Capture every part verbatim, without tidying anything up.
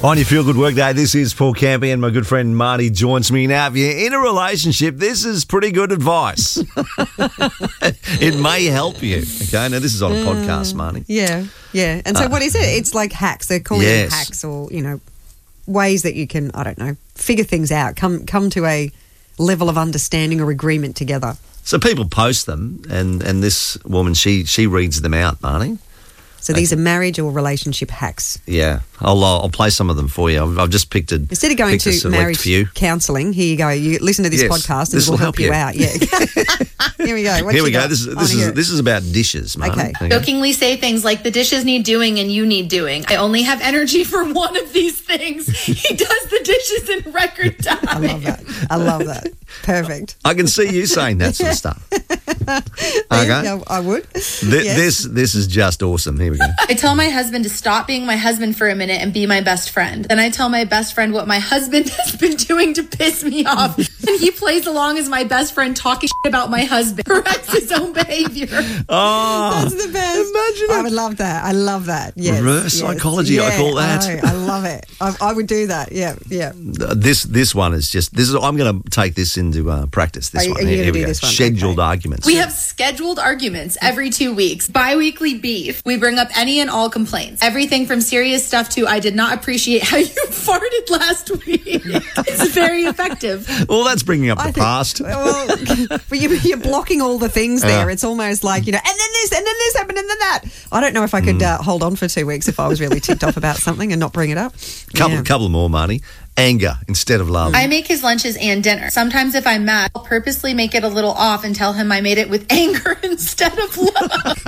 On your Feel Good Workday, this is Paul Campy and my good friend Marty joins me. Now, if you're in a relationship, this is pretty good advice. It may help you. Okay, now this is on a mm, podcast, Marty. Yeah, yeah. And so uh, what is it? It's like hacks. They're calling yes. it hacks or, you know, ways that you can, I don't know, figure things out, come come to a level of understanding or agreement together. So people post them and, and this woman, she, she reads them out, Marty. So these okay. are marriage or relationship hacks. Yeah, I'll uh, I'll play some of them for you. I've, I've just picked a instead of going to marriage counselling. Here you go. You listen to this yes, podcast and it will help, help you out. Yeah. Here we go. What here we go. Got? This is this is this is about dishes, Marty. Okay. okay. Jokingly say things like the dishes need doing and you need doing. I only have energy for one of these things. He does the dishes in record time. I love that. I love that. Perfect. I can see you saying that sort of stuff. Okay. Yeah, I would. Th- yes. This this is just awesome. Here we go. I tell my husband to stop being my husband for a minute and be my best friend. Then I tell my best friend what my husband has been doing to piss me off. And he plays along as my best friend talking shit about my husband. Corrects his own behavior. Oh, that's the best. Imagine I would love that. I love that. Yes. Reverse yes. psychology, yeah, I call that. I, I love it. I, I would do that. Yeah, yeah. This this one is just, this is. I'm going to take this into uh, practice. This are, one. Are Here, here we do go. This one? Scheduled okay. arguments. We have scheduled arguments every two weeks. Bi-weekly beef. We bring up any and all complaints. Everything from serious stuff to I did not appreciate how you farted last week. It's very effective. Well, that's bringing up the think, past. Well, but you, you're blocking all the things there. Uh, it's almost like, you know, and then this, and then this happened, and then that. I don't know if I could mm. uh, hold on for two weeks if I was really ticked off about something and not bring it up. Couple, yeah. couple more, Marty. Anger instead of love. I make his lunches and dinner. Sometimes if I'm mad, I'll purposely make it a little off and tell him I made it with anger instead of love.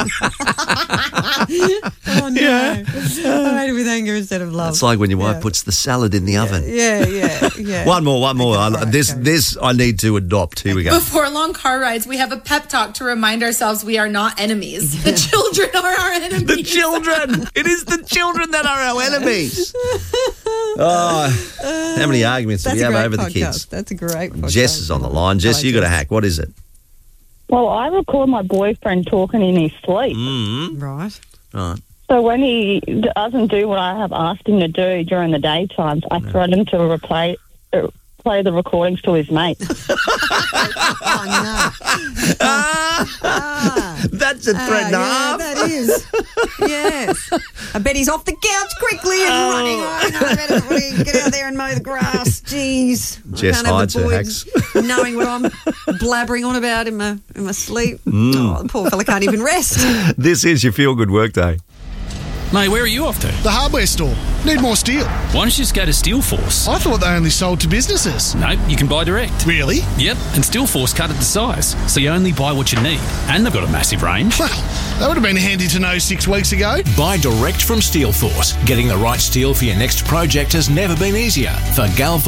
Oh, no. Yeah. I made it with anger instead of love. It's like when your wife yeah. puts the salad in the yeah, oven. Yeah, yeah, yeah. One more, one more. I, right, this, okay. this I need to adopt. Here we go. Before long car rides, we have a pep talk to remind ourselves we are not enemies. The children are our enemies. The children. It is the children that are our enemies. Oh, how many arguments do we have over podcast. the kids? That's a great podcast. Jess is on the line. Jess, you got a hack. What is it? Well, I record my boyfriend talking in his sleep. Mm. Right. Right. So when he doesn't do what I have asked him to do during the daytimes, I yeah. threaten to replay, uh, play the recordings to his mate. Oh, no. ah, that's a threat, uh, yeah, that is. Yes. I bet he's off the couch quickly and oh. running. Oh, no, I better get out there and mow the grass. Jeez. Jess hides her hacks. Knowing what I'm blabbering on about in my, in my sleep. Mm. Oh, the poor fella can't even rest. This is your Feel Good Workday. Mate, where are you off to? The hardware store. Need more steel. Why don't you just go to Steelforce? I thought they only sold to businesses. No, you can buy direct. Really? Yep, and Steelforce cut it to size, so you only buy what you need. And they've got a massive range. Well, that would have been handy to know six weeks ago. Buy direct from Steelforce. Getting the right steel for your next project has never been easier. For Galforce